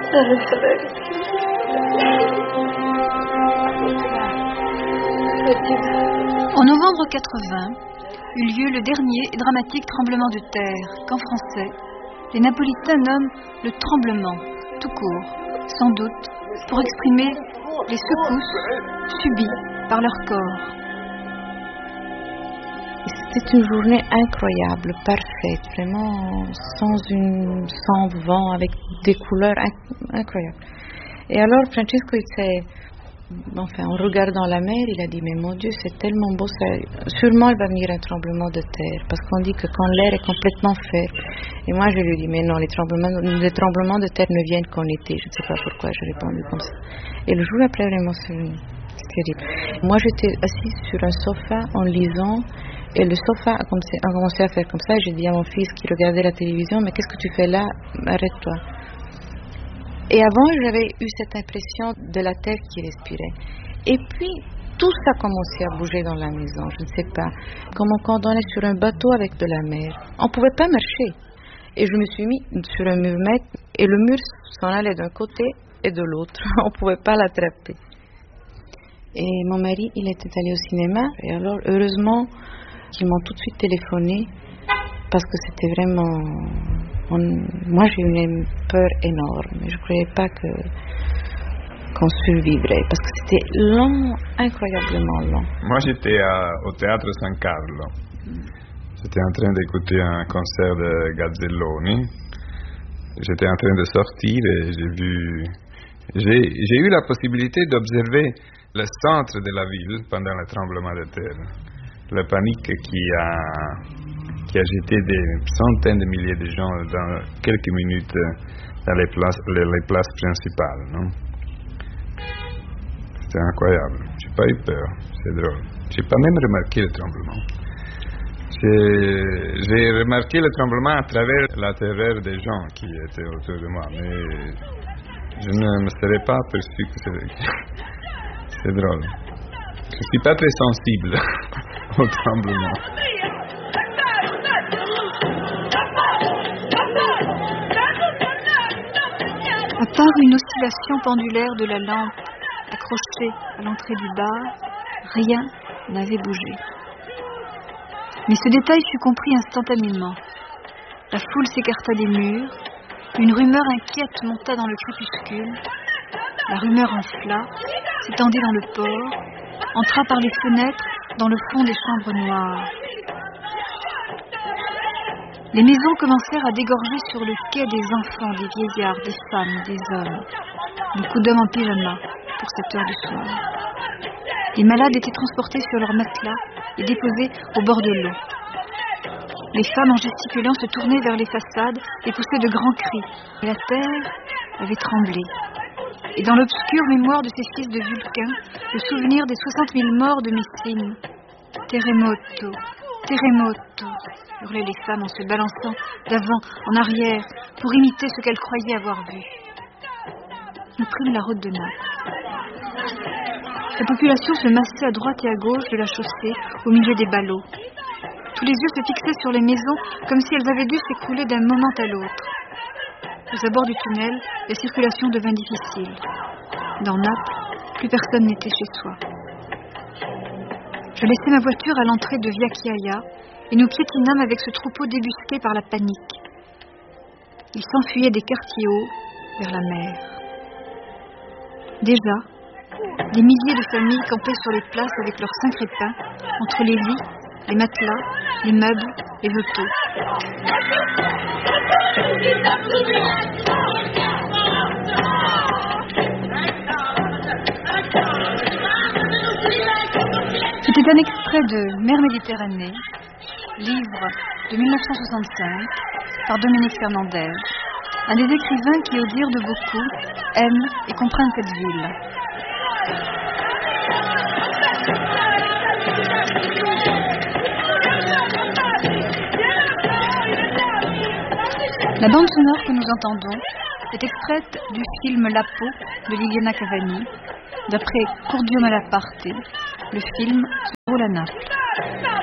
En novembre 80, eut lieu le dernier et dramatique tremblement de terre qu'en français, les Napolitains nomment le tremblement, tout court, sans doute, pour exprimer les secousses subies par leur corps. C'était une journée incroyable, parfaite, vraiment sans vent, avec des couleurs incroyables. Et alors Francesco, en regardant la mer, il a dit, mais mon Dieu, c'est tellement beau, sûrement il va venir un tremblement de terre, parce qu'on dit que quand l'air est complètement ferme. Et moi je lui ai dit, mais non, les tremblements de terre ne viennent qu'en été, je ne sais pas pourquoi, j'ai répondu comme ça. Et le jour après, vraiment, c'est terrible. Moi j'étais assise sur un sofa en lisant, et le sofa a commencé à faire comme ça, et j'ai dit à mon fils qui regardait la télévision, mais qu'est-ce que tu fais là, arrête-toi. Et avant, j'avais eu cette impression de la terre qui respirait. Et puis, tout ça commençait à bouger dans la maison, je ne sais pas. Comme quand on est sur un bateau avec de la mer. On ne pouvait pas marcher. Et je me suis mis sur un mur-mètre, et le mur s'en allait d'un côté et de l'autre. On ne pouvait pas l'attraper. Et mon mari, il était allé au cinéma, et alors, heureusement, qu'ils m'ont tout de suite téléphoné, parce que c'était vraiment... Moi, j'ai eu une peur énorme. Je ne croyais pas qu'on survivrait, parce que c'était long, incroyablement long. Moi, j'étais au théâtre San Carlo. J'étais en train d'écouter un concert de Gazzelloni. J'étais en train de sortir et j'ai eu la possibilité d'observer le centre de la ville pendant le tremblement de terre. La panique qui a jeté des centaines de milliers de gens dans quelques minutes dans les places principales. Non? C'était incroyable. J'ai pas eu peur. C'est drôle. J'ai pas même remarqué le tremblement. J'ai remarqué le tremblement à travers la terreur des gens qui étaient autour de moi, mais je ne me serais pas aperçu que c'est drôle. Je suis pas très sensible au tremblement. À part une oscillation pendulaire de la lampe accrochée à l'entrée du bar, rien n'avait bougé. Mais ce détail fut compris instantanément. La foule s'écarta des murs, une rumeur inquiète monta dans le crépuscule, la rumeur enfla, s'étendit dans le port, entra par les fenêtres dans le fond des chambres noires. Les maisons commencèrent à dégorger sur le quai des enfants, des vieillards, des femmes, des hommes. Beaucoup d'hommes en pyjama pour cette heure du soir. Les malades étaient transportés sur leurs matelas et déposés au bord de l'eau. Les femmes, en gesticulant, se tournaient vers les façades et poussaient de grands cris. Et la terre avait tremblé. Et dans l'obscure mémoire de ces fils de Vulcain, le souvenir des 60 000 morts de Messine. Terremoto, terremoto, hurlaient les femmes en se balançant d'avant en arrière pour imiter ce qu'elles croyaient avoir vu. Nous prîmes la route de Naples. La population se massait à droite et à gauche de la chaussée, au milieu des ballots. Tous les yeux se fixaient sur les maisons comme si elles avaient dû s'écrouler d'un moment à l'autre. Aux abords du tunnel, la circulation devint difficile. Dans Naples, plus personne n'était chez soi. Je laissai ma voiture à l'entrée de Via Chiaia et nous piétinâmes avec ce troupeau débusqué par la panique. Il s'enfuyait des quartiers hauts vers la mer. Déjà, des milliers de familles campaient sur les places avec leurs 5 crépins, entre les lits, les matelas, les meubles, les autos. C'était un extrait de Mer Méditerranée, livre de 1965, par Dominique Fernandez, un des écrivains qui, au dire de beaucoup, aiment et comprennent cette ville. La bande sonore que nous entendons est extraite du film La peau de Liliana Cavani, d'après Cordio Malaparte, le film se déroule à Naples.